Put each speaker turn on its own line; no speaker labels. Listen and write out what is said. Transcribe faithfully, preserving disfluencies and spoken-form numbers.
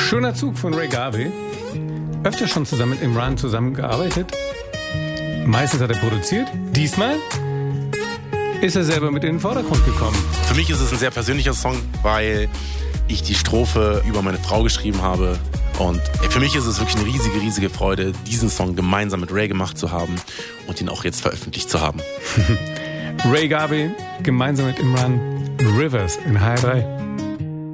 Schöner Zug von Ray Garvey. Öfter schon zusammen mit Imran zusammengearbeitet. Meistens hat er produziert. Diesmal ist er selber mit in den Vordergrund gekommen.
Für mich ist es ein sehr persönlicher Song, weil ich die Strophe über meine Frau geschrieben habe. Und für mich ist es wirklich eine riesige, riesige Freude, diesen Song gemeinsam mit Ray gemacht zu haben und ihn auch jetzt veröffentlicht zu haben.
Ray Garvey gemeinsam mit Imran, Rivers in H drei.